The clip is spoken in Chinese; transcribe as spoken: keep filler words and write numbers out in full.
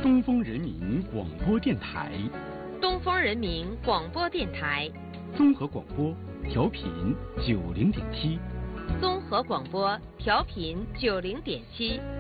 东风人民广播电台， 东风人民广播电台， 综合广播，调频九零点七， 综合广播调频九零点七。